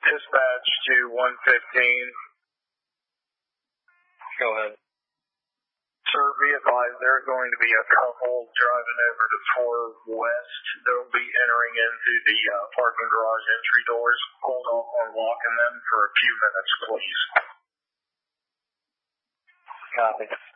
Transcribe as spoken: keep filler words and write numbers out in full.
Dispatch to one fifteen. Go ahead. Sir, be advised there are going to be a couple driving over to four West. They'll be entering into the uh, parking garage entry doors. Hold off on locking them for a few minutes, please. Copy.